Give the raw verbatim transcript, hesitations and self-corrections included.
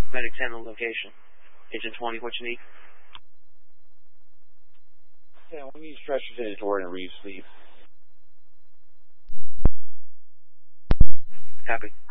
Medic ten on location. Agent twenty, what you need? Yeah, we need stretchers in Jordan Reeves, please. Copy.